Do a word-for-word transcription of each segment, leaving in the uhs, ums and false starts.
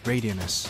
Radioness.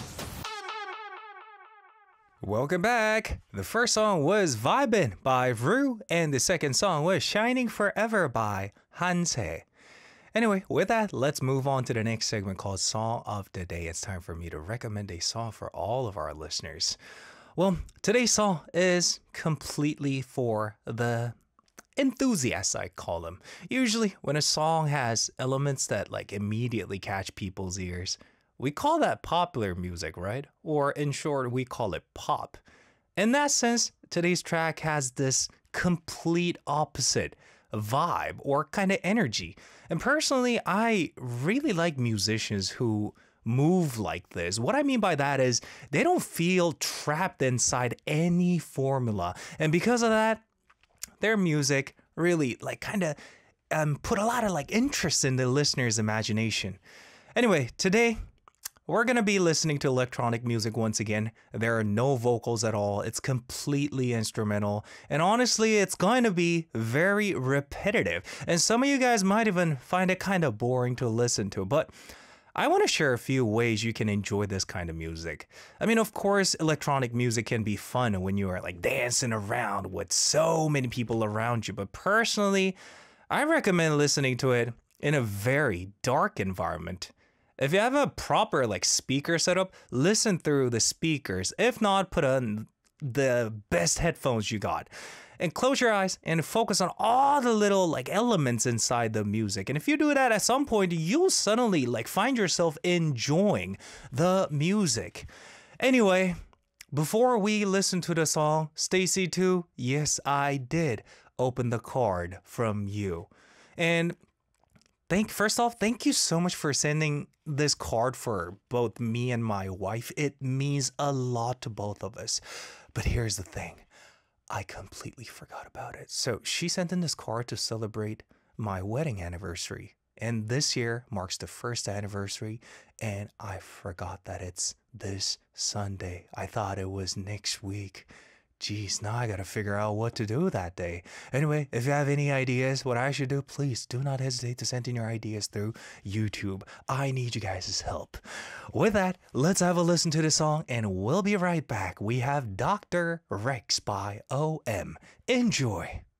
Welcome back! The first song was Vibin' by Rue, and the second song was Shining Forever by Hanse. Anyway, with that, let's move on to the next segment called Song of the Day. It's time for me to recommend a song for all of our listeners. Well, today's song is completely for the enthusiasts, I call them. Usually, when a song has elements that like immediately catch people's ears, we call that popular music, right? Or in short, we call it pop. In that sense, today's track has this complete opposite vibe or kind of energy. And personally, I really like musicians who move like this. What I mean by that is they don't feel trapped inside any formula. And because of that, their music really like kind of um, put a lot of like interest in the listener's imagination. Anyway, today, we're going to be listening to electronic music once again. There are no vocals at all. It's completely instrumental. And honestly, it's going to be very repetitive. And some of you guys might even find it kind of boring to listen to. But I want to share a few ways you can enjoy this kind of music. I mean, of course, electronic music can be fun when you are like dancing around with so many people around you. But personally, I recommend listening to it in a very dark environment. If you have a proper like speaker setup, listen through the speakers. If not, put on the best headphones you got. And close your eyes and focus on all the little like elements inside the music. And if you do that at some point, you'll suddenly like find yourself enjoying the music. Anyway, before we listen to the song, Stacy two, yes, I did open the card from you. And Thank first off, thank you so much for sending this card for both me and my wife. It means a lot to both of us. But here's the thing. I completely forgot about it. So she sent in this card to celebrate my wedding anniversary. And this year marks the first anniversary. And I forgot that it's this Sunday. I thought it was next week. Jeez, now I gotta figure out what to do that day. Anyway, if you have any ideas what I should do, please do not hesitate to send in your ideas through YouTube. I need you guys' help. With that, let's have a listen to the song and we'll be right back. We have Doctor Rex by O M. Enjoy.